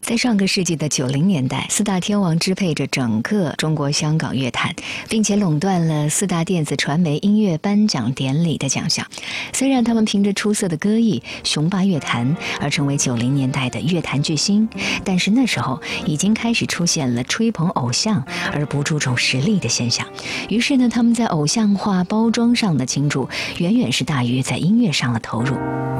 在上个世纪的90年代，四大天王支配着整个中国香港乐坛，并且垄断了四大电子传媒音乐颁奖典礼的奖项。虽然他们凭着出色的歌艺雄霸乐坛而成为90年代的乐坛巨星，但是那时候已经开始出现了吹捧偶像而不注重实力的现象。于是呢，他们在偶像化包装上的倾注远远是大于在音乐上的投入。